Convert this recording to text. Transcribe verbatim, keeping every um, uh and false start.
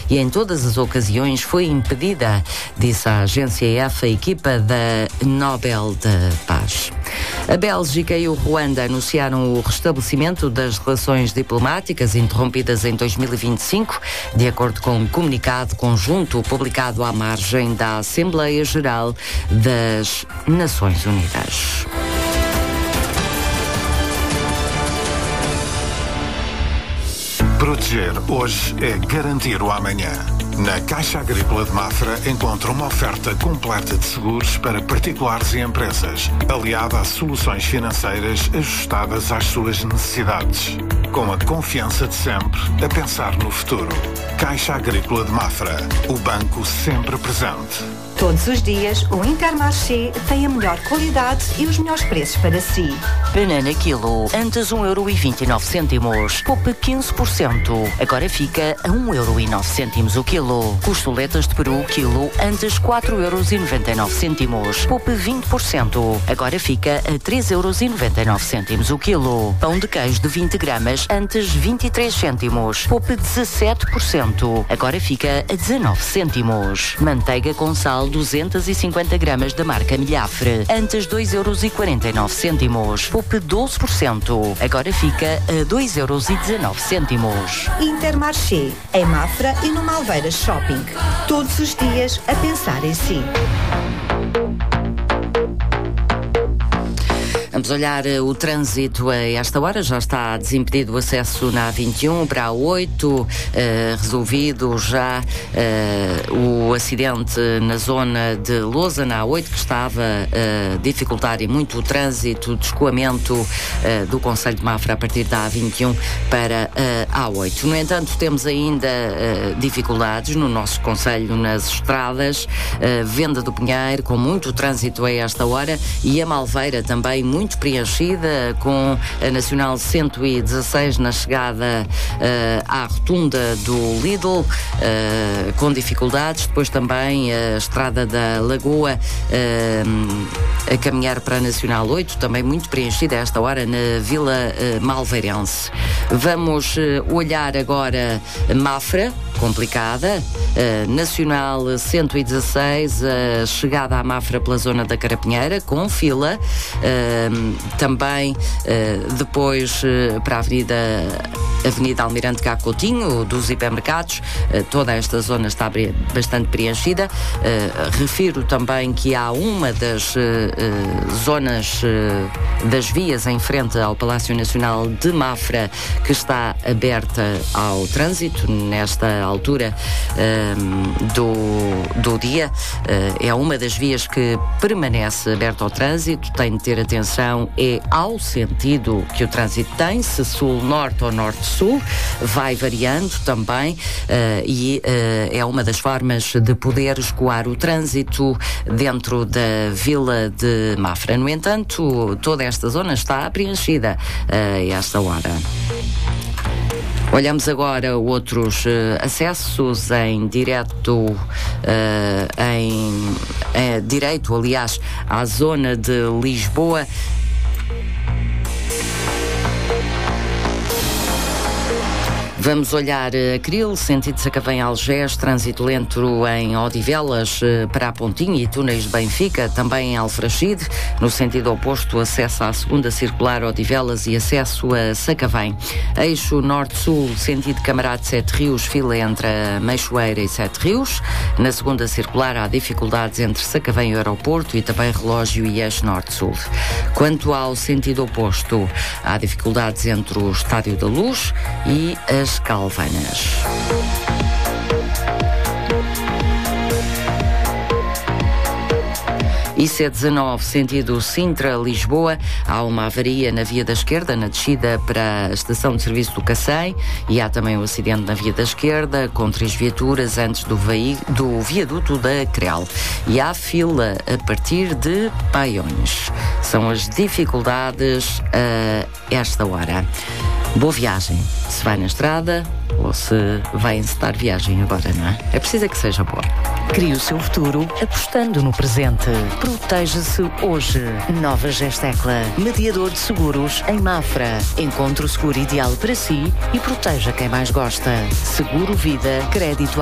e em todas as ocasiões foi impedida, disse a agência F a equipa da Nobel da Paz. A Bélgica e o Ruanda anunciaram o restabelecimento das relações diplomáticas interrompidas em dois mil e vinte e cinco, de acordo com um comunicado conjunto publicado à margem da Assembleia Geral das Nações Unidas. Proteger hoje é garantir o amanhã. Na Caixa Agrícola de Mafra encontra uma oferta completa de seguros para particulares e empresas, aliada a soluções financeiras ajustadas às suas necessidades. Com a confiança de sempre, a pensar no futuro. Caixa Agrícola de Mafra, o banco sempre presente. Todos os dias, o Intermarché tem a melhor qualidade e os melhores preços para si. Banana quilo, antes um euro e vinte e nove cêntimos. Poupe quinze por cento. Agora fica a um euro e nove cêntimos o quilo. Costoletas de peru quilo, antes quatro euros e noventa e nove cêntimos. Poupe vinte por cento. Agora fica a três euros e noventa e nove cêntimos o quilo. Pão de queijo de vinte gramas, antes vinte e três cêntimos. Poupe dezassete por cento. Agora fica a dezenove cêntimos. Manteiga com sal duzentos e cinquenta gramas da marca Milhafre, antes dois euros e quarenta e nove cêntimos. Poupe doze por cento. Agora fica a dois euros e dezanove cêntimos. Intermarché, em Mafra e no Malveiras Shopping. Todos os dias a pensar em si. Vamos olhar uh, o trânsito a esta hora. Já está desimpedido o acesso na A vinte e um para a A oito, uh, resolvido já uh, o acidente na zona de Lousa, na A oito, que estava a uh, dificultar e muito o trânsito de escoamento uh, do concelho de Mafra a partir da A vinte e um para uh, a A oito. No entanto, temos ainda uh, dificuldades no nosso concelho nas estradas, uh, Venda do Pinheiro com muito trânsito a esta hora e a Malveira também muito muito preenchida, com a Nacional cento e dezasseis na chegada uh, à rotunda do Lidl, uh, com dificuldades. Depois também a estrada da Lagoa uh, a caminhar para a Nacional oito, também muito preenchida a esta hora na Vila uh, Malveirense. Vamos uh, olhar agora Mafra, complicada, uh, Nacional cento e dezasseis, a chegada à Mafra pela zona da Carapinheira, com fila, uh, também uh, depois uh, para a Avenida, Avenida Almirante Cá Coutinho, dos hipermercados, uh, toda esta zona está bastante preenchida. Uh, refiro também que há uma das uh, uh, zonas uh, das vias em frente ao Palácio Nacional de Mafra que está aberta ao trânsito nesta altura um, do, do dia. Uh, é uma das vias que permanece aberta ao trânsito. Tem de ter atenção é ao sentido que o trânsito tem, se sul-norte ou norte-sul, vai variando também uh, e uh, é uma das formas de poder escoar o trânsito dentro da Vila de Mafra. No entanto, toda esta zona está preenchida uh, a esta hora. Olhamos agora outros uh, acessos em direto, uh, em uh, direito, aliás, à zona de Lisboa. Vamos olhar a Cril, sentido Sacavém-Algés, trânsito lento em Odivelas para a Pontinha e túneis de Benfica, também em Alfragide, no sentido oposto, acesso à segunda circular Odivelas e acesso a Sacavém. Eixo norte-sul, sentido Camarate Sete Rios, fila entre a Meixoeira e Sete Rios. Na segunda circular há dificuldades entre Sacavém e o aeroporto e também relógio e eixo norte-sul. Quanto ao sentido oposto, há dificuldades entre o Estádio da Luz e as Calvanas. I C dezanove, sentido Sintra-Lisboa, há uma avaria na via da esquerda, na descida para a estação de serviço do Cacém, e há também um acidente na via da esquerda, com três viaturas antes do, veí- do viaduto da Crel. E há fila a partir de Paiões. São as dificuldades a esta hora. Boa viagem, se vai na estrada ou se vai encetar viagem agora, não é? É preciso que seja boa. Crie o seu futuro apostando no presente. Proteja-se hoje. Nova Gestecla, mediador de seguros em Mafra. Encontre o seguro ideal para si e proteja quem mais gosta. Seguro Vida, crédito